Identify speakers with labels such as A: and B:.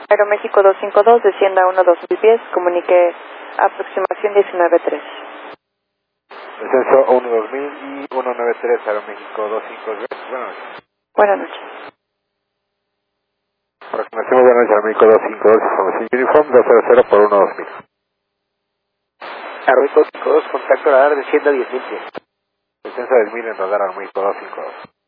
A: Aeroméxico 252, descienda 12000 pies, comunique aproximación 193.
B: Descenso 12000 y 193, Aeroméxico 252. Buenas noches.
A: Buenas noches.
B: Aproximación, buenas noches, Aeroméxico 252, información Uniform 200 por 12000.
C: Aeroméxico 252, contacto radar, descienda 10000 pies.
B: Descenso 10.000 en radar, Aeroméxico 252.